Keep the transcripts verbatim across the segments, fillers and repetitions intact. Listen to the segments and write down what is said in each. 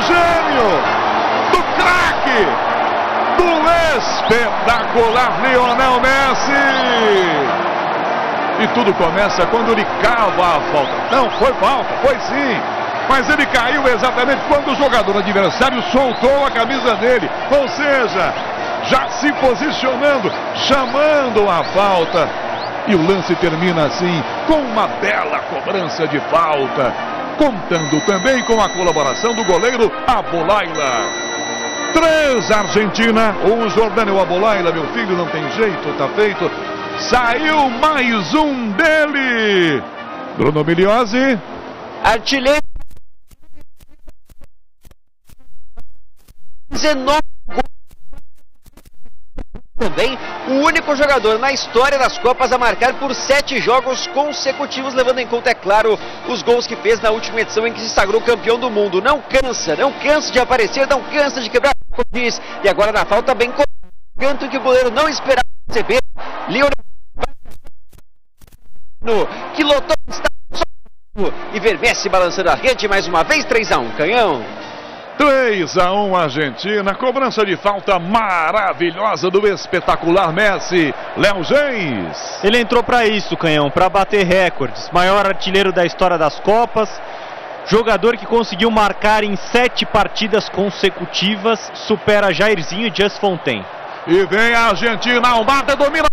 gênio, do craque, do espetacular Lionel Messi. E tudo começa quando ele cava a falta. Não, foi falta, foi sim. Mas ele caiu exatamente quando o jogador adversário soltou a camisa dele. Ou seja, já se posicionando, chamando a falta. E o lance termina assim, com uma bela cobrança de falta. Contando também com a colaboração do goleiro Abolaila. Três Argentina, um Jordânia, o Abolaila, meu filho, não tem jeito, tá feito. Saiu mais um dele. Bruno Miliozzi. Artilheiro. dezenove gols. Também o único jogador na história das Copas a marcar por sete jogos consecutivos, levando em conta, é claro, os gols que fez na última edição em que se sagrou campeão do mundo. Não cansa, não cansa de aparecer, não cansa de quebrar, como diz. E agora na falta bem canto que o goleiro não esperava receber. Lionel que lotou está e ver Messi balançando a rede mais uma vez. Três a um, Canhão. três a um Argentina, cobrança de falta maravilhosa do espetacular Messi. Léo Gens. Ele entrou para isso, Canhão, para bater recordes. Maior artilheiro da história das Copas. Jogador que conseguiu marcar em sete partidas consecutivas. Supera Jairzinho e Just Fontaine. E vem a Argentina, Almada domina.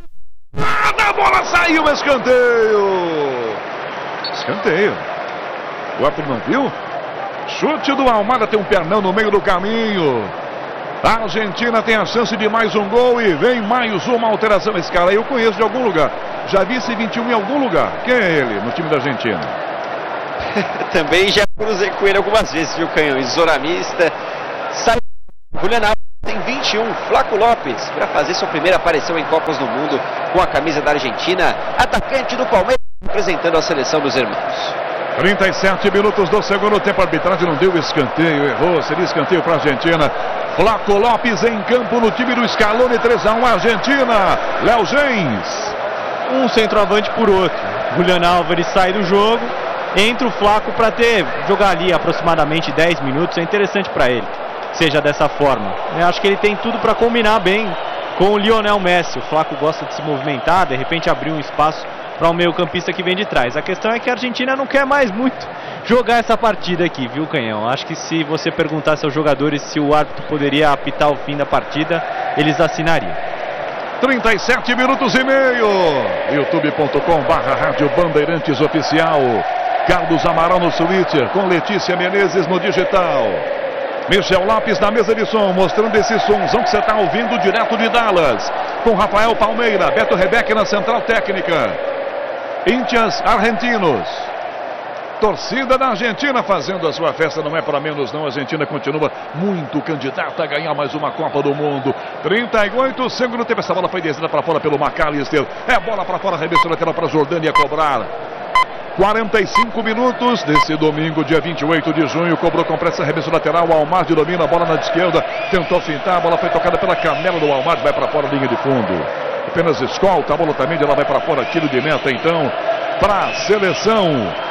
A bola saiu, escanteio. Escanteio. O árbitro não viu? Chute do Almada, tem um pernão no meio do caminho. A Argentina tem a chance de mais um gol e vem mais uma alteração. Esse cara aí eu conheço de algum lugar. Já vi esse vinte e um em algum lugar. Quem é ele no time da Argentina? Também já cruzei com ele algumas vezes, viu, Canhão? Isoramista. Sai. Juliana tem vinte e um. Flaco Lopes, para fazer sua primeira aparição em Copas do Mundo com a camisa da Argentina. Atacante do Palmeiras, representando a seleção dos irmãos. trinta e sete minutos do segundo tempo. A arbitragem não deu escanteio, errou. Seria escanteio para a Argentina. Flaco Lopes em campo no time do Scaloni. Três a um Argentina. Léo Gens. Um centroavante por outro. Julián Álvares sai do jogo. Entra o Flaco para ter jogar ali aproximadamente dez minutos. É interessante para ele que seja dessa forma. Eu acho que ele tem tudo para combinar bem com o Lionel Messi. O Flaco gosta de se movimentar, de repente abrir um espaço para o meio campista que vem de trás. A questão é que a Argentina não quer mais muito jogar essa partida aqui, viu, Canhão? Acho que se você perguntasse aos jogadores se o árbitro poderia apitar o fim da partida, eles assinariam. trinta e sete minutos e meio. youtube ponto com barra Rádio Bandeirantes Oficial. Carlos Amaral no Switcher, com Letícia Menezes no digital. Michel Lopes na mesa de som, mostrando esse somzão que você está ouvindo direto de Dallas. Com Rafael Palmeira, Beto Rebeque na central técnica. Índias Argentinos. Torcida da Argentina fazendo a sua festa, não é para menos não. A Argentina continua muito candidata a ganhar mais uma Copa do Mundo. trinta e oito, segundo tempo, essa bola foi descida para fora pelo McAllister. É bola para fora, arremesso lateral para a Jordânia cobrar. quarenta e cinco minutos desse domingo, dia vinte e oito de junho, cobrou com pressa, arremesso lateral, o Almar domina a bola na esquerda, tentou fintar, a bola foi tocada pela canela do Almar, vai para fora, linha de fundo. Apenas escolta, a bola também, ela vai para fora, tiro de meta então, para a seleção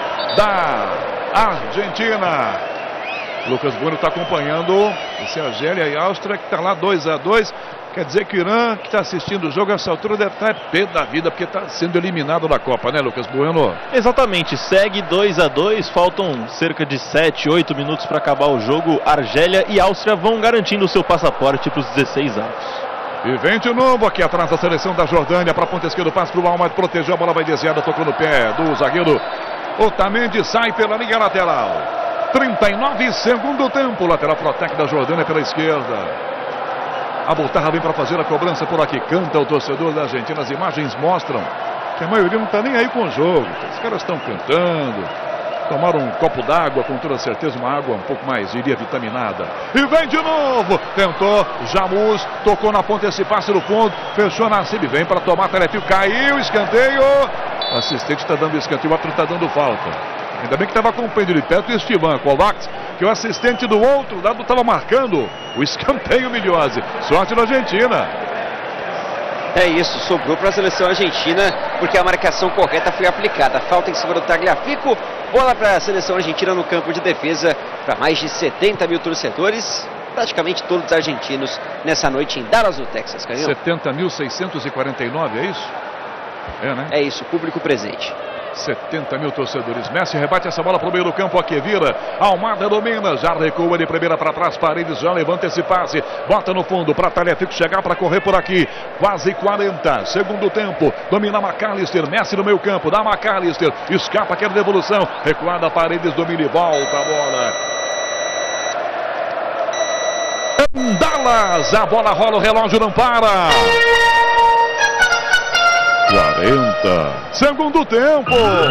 da Argentina. Lucas Bueno está acompanhando esse Argélia e Áustria, que está lá dois a dois. Quer dizer que o Irã, que está assistindo o jogo a essa altura, deve estar pé da vida, porque está sendo eliminado da Copa, né, Lucas Bueno? Exatamente, segue dois a dois, faltam cerca de sete, oito minutos para acabar o jogo. Argélia e Áustria vão garantindo o seu passaporte para os dezesseis anos. E vem de novo aqui atrás da seleção da Jordânia, para a ponta esquerda, passe para o Almar, protegeu, a bola vai desviada, tocou no pé do zagueiro. Otamendi sai pela linha lateral. trinta e nove, segundo tempo, lateral pro ataque da Jordânia pela esquerda. A Botarra vem para fazer a cobrança por aqui. Canta o torcedor da Argentina. As imagens mostram que a maioria não está nem aí com o jogo. Os caras estão cantando. Tomaram um copo d'água, com toda certeza uma água um pouco mais, iria, vitaminada. E vem de novo. Tentou, Jamus, tocou na ponta esse passe no fundo. Fechou na cima, vem para tomar telefio. Caiu, escanteio. O assistente está dando escanteio, o árbitro está dando falta. Ainda bem que estava acompanhando de perto o Esteban Kovacs, que o assistente do outro lado estava marcando o escanteio. Miliozzi. Sorte da Argentina. É isso, sobrou para a seleção argentina, porque a marcação correta foi aplicada. Falta em cima do Tagliafico, bola para a seleção argentina no campo de defesa, para mais de setenta mil torcedores, praticamente todos argentinos, nessa noite em Dallas, no Texas. Canhão. setenta mil seiscentos e quarenta e nove, é isso? É, né? É isso, público presente. setenta mil torcedores. Messi rebate essa bola para o meio do campo, aqui vira. Almada domina, já recua de primeira para trás. Paredes já levanta esse passe, bota no fundo para Tagliafico chegar para correr por aqui. Quase quarenta, segundo tempo. Domina McAllister, Messi no meio campo, dá McAllister, escapa, quer devolução. Recuada, Paredes domina e volta a bola. Dallas, a bola rola, o relógio não para. quarenta, segundo tempo.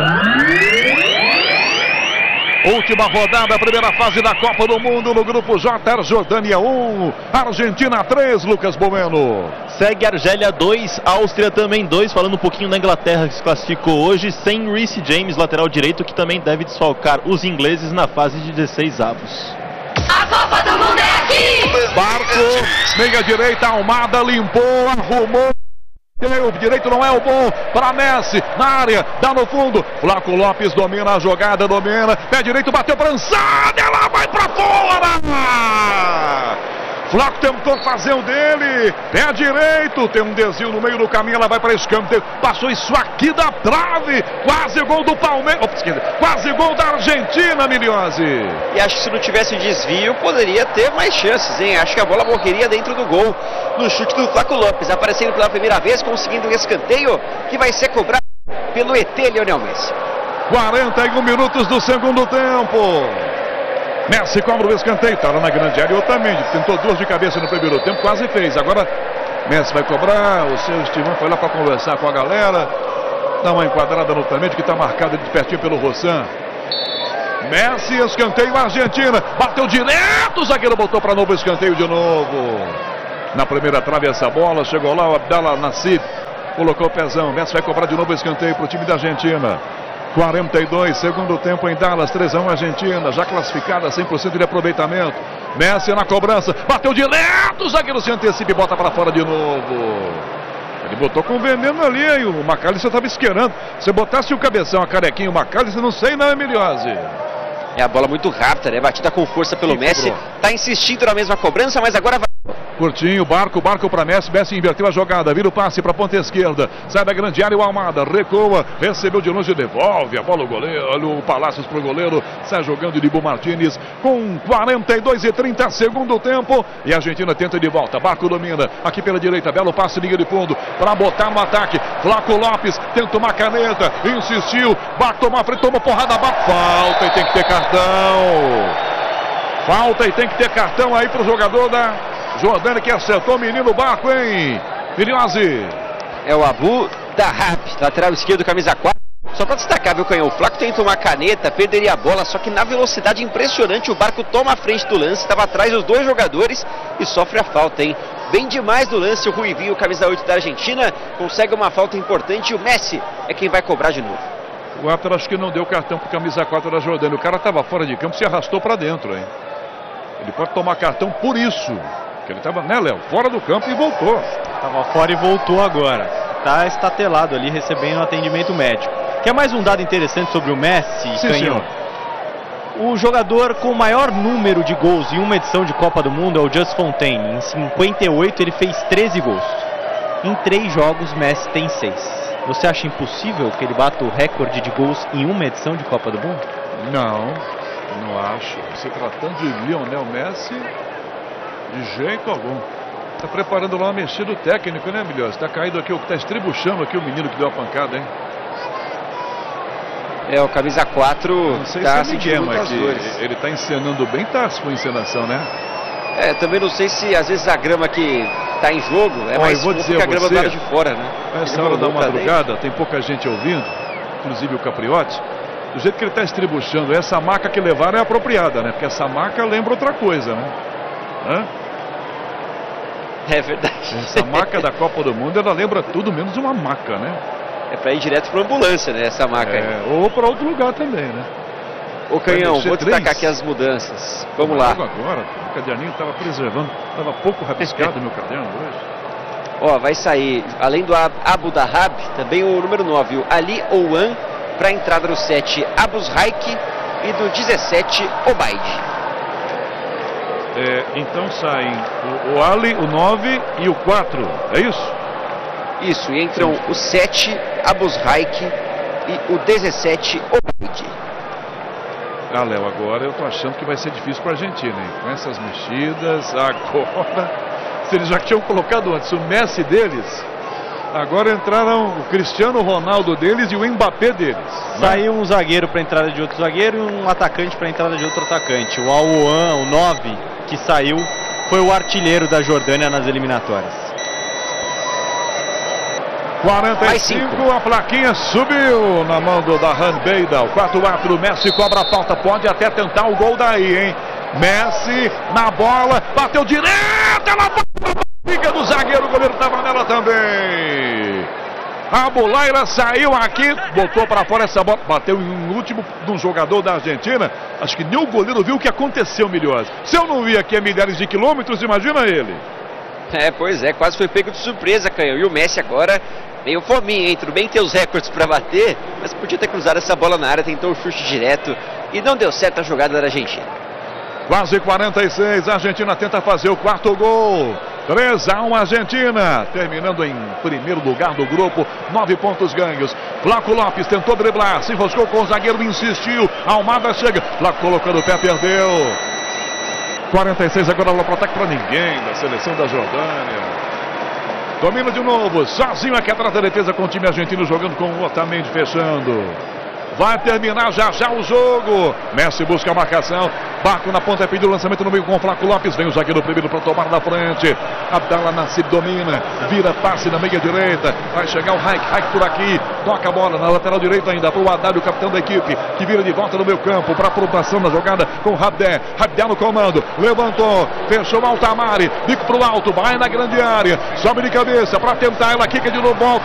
Última rodada, primeira fase da Copa do Mundo no grupo J, Jordânia um, Argentina três, Lucas Bueno. Segue Argélia dois, Áustria também dois, falando um pouquinho da Inglaterra que se classificou hoje, sem Reece James, lateral direito, que também deve desfalcar os ingleses na fase de dezesseis avos. A Copa do Mundo é aqui! Barco, meia direita, Almada limpou, arrumou. O direito não é o bom para Messi, na área, dá no fundo. Flaco Lopes domina a jogada, domina. Pé direito, bateu para Ansada, ela vai para fora. Flaco tentou fazer o dele, pé direito, tem um desvio no meio do caminho, ela vai para escanteio, passou isso aqui da trave, quase gol do Palmeiras, quase gol da Argentina, Miliose. E acho que se não tivesse desvio, poderia ter mais chances, hein? Acho que a bola morreria dentro do gol, no chute do Flaco Lopes, aparecendo pela primeira vez, conseguindo um escanteio, que vai ser cobrado pelo E T Lionel Messi. quarenta e um minutos do segundo tempo. Messi cobra o escanteio, tá lá na grande área. Otamendi tentou duas de cabeça no primeiro tempo, quase fez. Agora Messi vai cobrar, o seu Estimão foi lá para conversar com a galera. Dá uma enquadrada no Otamendi, que está marcado de pertinho pelo Rossan. Messi, escanteio, Argentina. Bateu direto, o zagueiro botou para novo escanteio de novo. Na primeira trave essa bola, chegou lá o Abdallah Nassib, colocou o pezão. Messi vai cobrar de novo o escanteio para o time da Argentina. quarenta e dois, segundo tempo em Dallas, três a um Argentina, já classificada, cem por cento de aproveitamento. Messi na cobrança, bateu direto, o zagueiro se antecipa e bota para fora de novo. Ele botou com veneno ali, aí o McAllister estava esquerando. Se botasse o cabeção, a carequinha, o McAllister, não sei não, Emiliose. É a bola muito rápida, né? Batida com força pelo Messi. Tá insistindo na mesma cobrança, mas agora vai. Curtinho, Barco, Barco para Messi, Messi inverteu a jogada, vira o passe para a ponta esquerda, sai da grande área o Almada, recua, recebeu de longe, devolve a bola o goleiro, olha o Palácios para o goleiro, sai jogando de Dibu Martínez, com quarenta e dois e trinta, segundo tempo, e a Argentina tenta de volta, Barco domina, aqui pela direita, belo passe, liga de fundo, para botar no ataque, Flaco Lopes, tenta uma caneta, insistiu, Barco tomou a frente, tomou porrada, falta e tem que ter cartão, falta e tem que ter cartão aí para o jogador da Jordânia, que acertou o menino Barco, hein? Miliose. É o Abu Dahab, lateral esquerdo, camisa quatro. Só para destacar, viu, Canhão? O Flaco tenta uma caneta, perderia a bola, só que na velocidade impressionante o Barco toma a frente do lance, estava atrás dos dois jogadores e sofre a falta, hein? Bem demais do lance, o Ruivinho, camisa oito da Argentina, consegue uma falta importante e o Messi é quem vai cobrar de novo. O árbitro acho que não deu cartão para camisa quatro da Jordânia. O cara estava fora de campo, se arrastou para dentro, hein? Ele pode tomar cartão por isso. Que ele estava, né, Léo? Fora do campo e voltou. Estava fora e voltou agora. Está estatelado ali, recebendo um atendimento médico. Quer mais um dado interessante sobre o Messi, Sim, Canhão? senhor. O jogador com o maior número de gols em uma edição de Copa do Mundo é o Just Fontaine. Em cinquenta e oito ele fez treze gols. Em três jogos, Messi tem seis. Você acha impossível que ele bata o recorde de gols em uma edição de Copa do Mundo? Não, não acho. Se tratando de Lionel Messi, de jeito algum. Está preparando lá uma mexida do técnico, né, Milhões? Está caído aqui, está estribuchando aqui o menino que deu a pancada, hein? É, o camisa quatro não sei tá se é sentindo Miguel, muitas mas dores. ele está encenando bem, tá a sua encenação, né? É, também não sei se às vezes a grama que tá em jogo é Olha, mais eu vou fofa dizer que a a grama você, do lado de fora, né? Essa Ele hora da rolou pra madrugada, tem pouca gente ouvindo, inclusive o Capriotti. Do jeito que ele está estribuchando, essa maca que levaram é apropriada, né? Porque essa maca lembra outra coisa, né? Hã? É verdade. Essa maca da Copa do Mundo, ela lembra tudo menos uma maca, né? É pra ir direto pra ambulância, né, essa maca aí. É, ou para outro lugar também, né? Ô, Canhão, vou três. destacar aqui as mudanças. Vamos lá. Logo agora, o caderninho estava preservando, estava pouco rabiscado meu caderno hoje. Ó, vai sair, além do Abu Dahab, também o número nove, o Ali Ouan, para a entrada do sete, Abus Haik, e do dezessete, Obaid. É, então saem o, o Ali, o nove e o quatro, é isso? Isso, e entram Sim. o sete, Abus Haik, e o dezessete, Obaid. Ah, Léo, agora eu tô achando que vai ser difícil para a Argentina, hein? Com essas mexidas, agora, se eles já tinham colocado antes o Messi deles, agora entraram o Cristiano Ronaldo deles e o Mbappé deles. Saiu um zagueiro para entrada de outro zagueiro e um atacante para entrada de outro atacante. O Aouan, o nove, que saiu, foi o artilheiro da Jordânia nas eliminatórias. quarenta e cinco, a plaquinha subiu na mão do Dahan Beidal. quatro a quatro, Messi cobra a falta, pode até tentar o gol daí, hein? Messi na bola, bateu direto, ela fica do zagueiro, o goleiro estava nela também. A Bulaira saiu aqui, botou para fora essa bola, bateu em um último de um jogador da Argentina. Acho que nem o goleiro viu o que aconteceu, Milhões. Se eu não vi aqui a milhares de quilômetros, imagina ele. É, pois é, quase foi pego de surpresa, Canhão. E o Messi agora meio fominho, hein? Tudo bem que tem os recordes para bater, mas podia ter cruzado essa bola na área, tentou o chute direto e não deu certo a jogada da Argentina. Quase quarenta e seis, a Argentina tenta fazer o quarto gol. três a um Argentina, terminando em primeiro lugar do grupo, nove pontos ganhos. Flaco Lopes tentou driblar, se enroscou com o zagueiro, insistiu. Almada chega, Flaco colocando o pé, perdeu. quarenta e seis, agora bola para ataque para ninguém da seleção da Jordânia. Domina de novo, sozinho aqui atrás da defesa com o time argentino jogando com o Otamendi fechando. Vai terminar já já o jogo. Messi busca a marcação. Barco na ponta, pediu o lançamento no meio com o Flaco Lopes. Vem o zagueiro primeiro para tomar na frente. Abdallah Nassib domina. Vira passe na meia direita. Vai chegar o Haik. Haik por aqui. Toca a bola na lateral direita ainda para o Haddad, o capitão da equipe, que vira de volta no meio campo para a aprovação da jogada com o Rabdé. Rabdé no comando. Levantou. Fechou o Altamari. Bico para o alto. Vai na grande área. Sobe de cabeça para tentar. Ela quica de novo. Volta.